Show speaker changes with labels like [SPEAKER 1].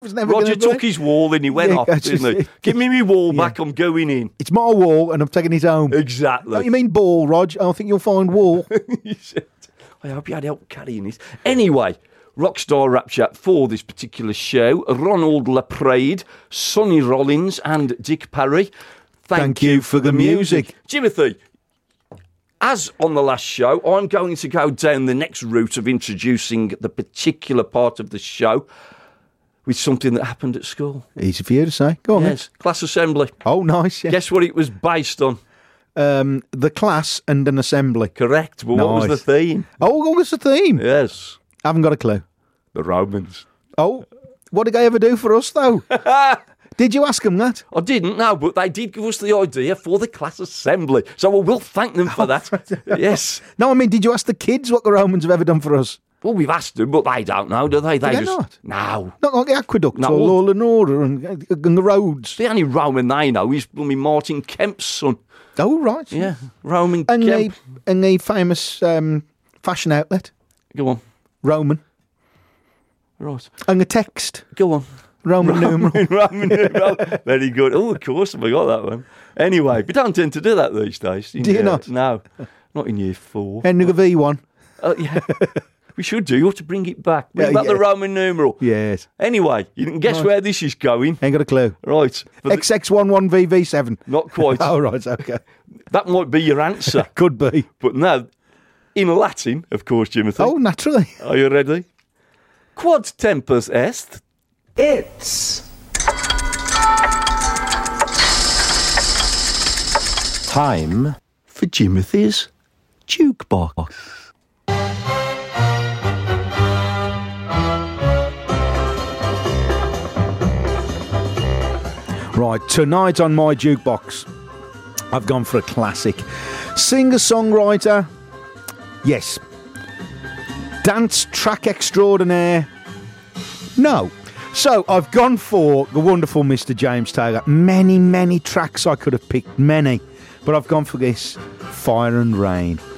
[SPEAKER 1] was never
[SPEAKER 2] Roger
[SPEAKER 1] gonna
[SPEAKER 2] took
[SPEAKER 1] be.
[SPEAKER 2] his wall and he went
[SPEAKER 1] Yeah,
[SPEAKER 2] off,
[SPEAKER 1] that's
[SPEAKER 2] didn't he?
[SPEAKER 1] just-
[SPEAKER 2] Give me my wall back, I'm going in.
[SPEAKER 1] It's my wall and I'm taking it home.
[SPEAKER 2] Exactly.
[SPEAKER 1] Don't you mean ball, Rog? I don't think you'll find wall.
[SPEAKER 2] He said, I hope you had help carrying this. Anyway, Rockstar Rap Chat for this particular show. Ronald LaPrade, Sonny Rollins and Dick Parry. Thank you for the music. Jimothy, as on the last show, I'm going to go down the next route of introducing the particular part of the show with something that happened at school.
[SPEAKER 1] Easy for you to say. Go on,
[SPEAKER 2] Yes, class assembly.
[SPEAKER 1] then. Oh, nice. Yeah.
[SPEAKER 2] Guess what it was based on?
[SPEAKER 1] The class and an assembly.
[SPEAKER 2] Correct. Well, what was the
[SPEAKER 1] Nice.
[SPEAKER 2] theme?
[SPEAKER 1] Oh, what was the theme?
[SPEAKER 2] Yes,
[SPEAKER 1] I haven't got a clue.
[SPEAKER 2] the Romans.
[SPEAKER 1] Oh, what did they ever do for us, though? Did you ask them that?
[SPEAKER 2] I didn't know, but they did give us the idea for the class assembly. So I will thank them for that. Yes.
[SPEAKER 1] No, I mean, did you ask the kids what the Romans have ever done for us?
[SPEAKER 2] Well, we've asked them, but they don't know, do they?
[SPEAKER 1] Do they
[SPEAKER 2] just
[SPEAKER 1] not?
[SPEAKER 2] No.
[SPEAKER 1] Not like the aqueducts
[SPEAKER 2] No,
[SPEAKER 1] or
[SPEAKER 2] well-
[SPEAKER 1] law and order and the roads.
[SPEAKER 2] The only Roman they know is blooming Martin Kemp's son.
[SPEAKER 1] Oh, right.
[SPEAKER 2] Yeah, Roman
[SPEAKER 1] And
[SPEAKER 2] Kemp.
[SPEAKER 1] the famous fashion outlet,
[SPEAKER 2] Go on.
[SPEAKER 1] Roman.
[SPEAKER 2] Right.
[SPEAKER 1] And the text,
[SPEAKER 2] Go on.
[SPEAKER 1] Roman numeral.
[SPEAKER 2] Roman numeral. Very good. Oh, of course, I got that one. Anyway, we don't tend to do that these days.
[SPEAKER 1] Do you not?
[SPEAKER 2] No. Not in year 4.
[SPEAKER 1] Henry the V1.
[SPEAKER 2] Yeah. We should do. You ought to bring it back. Bring
[SPEAKER 1] Yeah,
[SPEAKER 2] back the
[SPEAKER 1] yeah.
[SPEAKER 2] Roman numeral.
[SPEAKER 1] Yes.
[SPEAKER 2] Anyway, you can guess
[SPEAKER 1] Right.
[SPEAKER 2] where this is going.
[SPEAKER 1] Ain't got a clue.
[SPEAKER 2] Right. But
[SPEAKER 1] XX11VV7.
[SPEAKER 2] not quite.
[SPEAKER 1] Oh, right. Okay.
[SPEAKER 2] That might be your answer.
[SPEAKER 1] Could be.
[SPEAKER 2] But no, in Latin, of course, Jimothy.
[SPEAKER 1] Oh, naturally.
[SPEAKER 2] Are you ready? Quod tempus est?
[SPEAKER 3] It's time
[SPEAKER 2] For Jimothy's jukebox.
[SPEAKER 1] Right, tonight on my jukebox, I've gone for a classic. Singer-songwriter, yes. Dance track extraordinaire, no. So I've gone for the wonderful Mr. James Taylor. Many, many tracks I could have picked, many. But I've gone for this, Fire and Rain.